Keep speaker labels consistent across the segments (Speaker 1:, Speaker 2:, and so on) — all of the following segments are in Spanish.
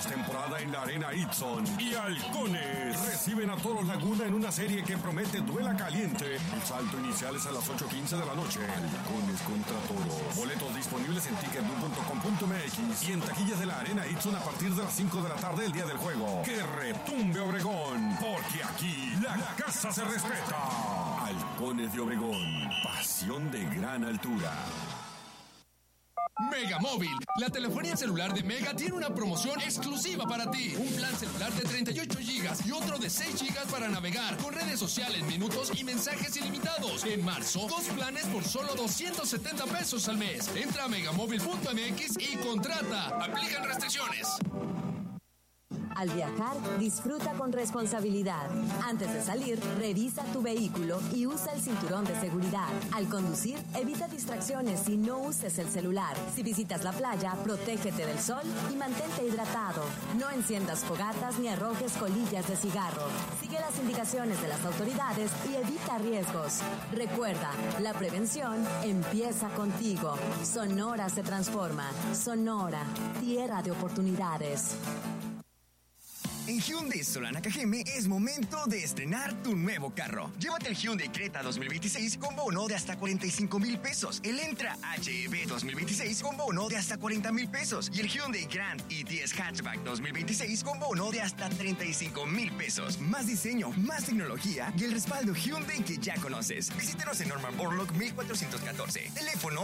Speaker 1: Postemporada en la Arena Itzon y Halcones reciben a Toros Laguna en una serie que promete duela caliente. El salto inicial es a las 8:15 de la noche. Halcones contra Toros. Boletos disponibles en ticketblue.com.mx y en taquillas de la Arena Itzon a partir de las 5 de la tarde el día del juego. ¡Que retumbe Obregón! Porque aquí la casa se respeta. Halcones de Obregón. Pasión de gran altura.
Speaker 2: Mega Móvil, la telefonía celular de Mega tiene una promoción exclusiva para ti. Un plan celular de 38 GB y otro de 6 GB para navegar con redes sociales, minutos y mensajes ilimitados. En marzo, 2 planes por solo 270 pesos al mes. Entra a megamóvil.mx y contrata. Aplican restricciones.
Speaker 3: Al viajar, disfruta con responsabilidad. Antes de salir, revisa tu vehículo y usa el cinturón de seguridad. Al conducir, evita distracciones y no uses el celular. Si visitas la playa, protégete del sol y mantente hidratado. No enciendas fogatas ni arrojes colillas de cigarro. Sigue las indicaciones de las autoridades y evita riesgos. Recuerda, la prevención empieza contigo. Sonora se transforma. Sonora, tierra de oportunidades.
Speaker 4: En Hyundai Solana Cajeme es momento de estrenar tu nuevo carro. Llévate el Hyundai Creta 2026 con bono de hasta 45,000 pesos. El Entra HEV 2026 con bono de hasta 40,000 pesos. Y el Hyundai Grand i10 Hatchback 2026 con bono de hasta 35,000 pesos. Más diseño, más tecnología y el respaldo Hyundai que ya conoces. Visítanos en Norman Borlaug 1414. Teléfono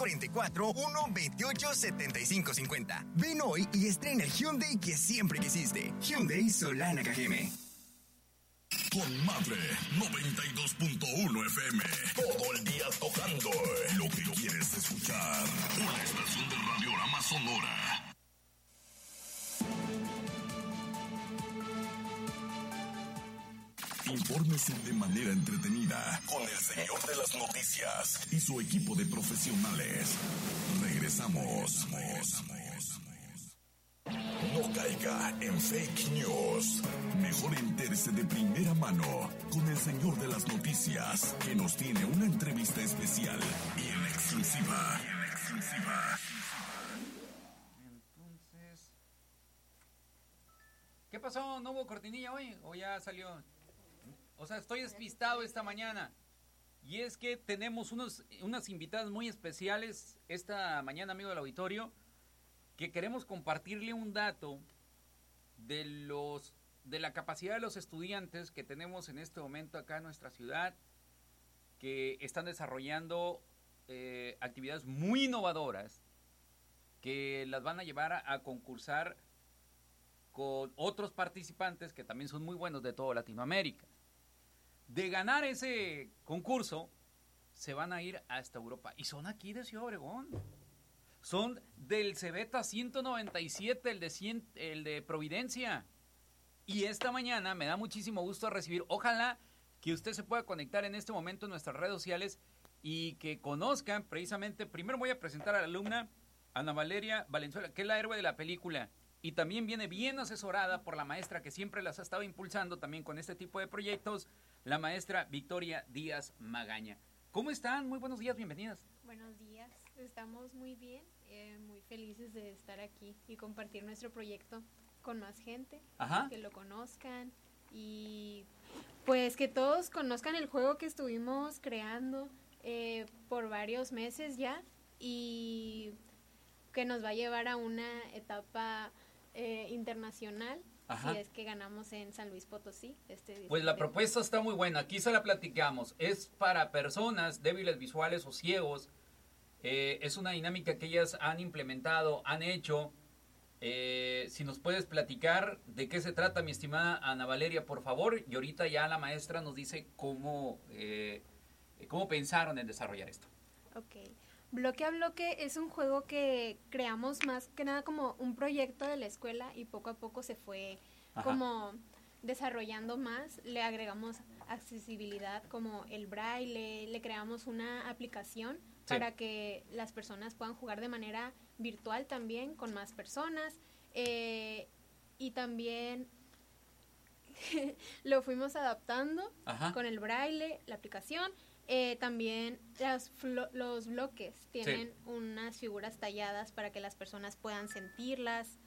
Speaker 4: 644-128-7550. Ven hoy y estrena el Hyundai que siempre quisiste. Hyundai Solana Cajeme.
Speaker 5: Con Madre 92.1 FM. Todo el día tocando lo que quieres escuchar. Una estación de Radiorama Sonora. Infórmese de manera entretenida con el señor de las noticias y su equipo de profesionales. Regresamos. No caiga en fake news. Mejor entérese de primera mano con el señor de las noticias, que nos tiene una entrevista especial y en exclusiva.
Speaker 6: Entonces, ¿qué pasó? ¿No hubo cortinilla hoy? ¿O ya salió? O sea, estoy despistado esta mañana. Y es que tenemos unas invitadas muy especiales esta mañana, amigo del auditorio, que queremos compartirle un dato de la capacidad de los estudiantes que tenemos en este momento acá en nuestra ciudad, que están desarrollando actividades muy innovadoras, que las van a llevar a concursar con otros participantes que también son muy buenos de toda Latinoamérica. De ganar ese concurso, se van a ir hasta Europa, y son aquí de Ciudad Obregón. Son del Cebeta 197, el de Providencia. Y esta mañana me da muchísimo gusto recibir, ojalá que usted se pueda conectar en este momento en nuestras redes sociales y que conozcan precisamente, primero voy a presentar a la alumna Ana Valeria Valenzuela, que es la héroe de la película, y también viene bien asesorada por la maestra que siempre las ha estado impulsando también con este tipo de proyectos, la maestra Victoria Díaz Magaña. ¿Cómo están? Muy buenos días, bienvenidas.
Speaker 7: Buenos días, estamos muy bien, muy felices de estar aquí y compartir nuestro proyecto con más gente. Ajá. Que lo conozcan y pues que todos conozcan el juego que estuvimos creando por varios meses ya y que nos va a llevar a una etapa internacional. Ajá. Si es que ganamos en San Luis Potosí.
Speaker 6: Pues la propuesta está muy buena, aquí se la platicamos. Es para personas débiles visuales o ciegos. Es una dinámica que ellas han implementado, han hecho. Si nos puedes platicar de qué se trata, mi estimada Ana Valeria, por favor. Y ahorita ya la maestra nos dice cómo pensaron en desarrollar esto.
Speaker 7: Ok. Bloque a Bloque es un juego que creamos más que nada como un proyecto de la escuela y poco a poco se fue como desarrollando más. Le agregamos accesibilidad como el braille, le creamos una aplicación para que las personas puedan jugar de manera virtual también con más personas y también lo fuimos adaptando con el braille, la aplicación. También los bloques tienen unas figuras talladas para que las personas puedan sentirlas.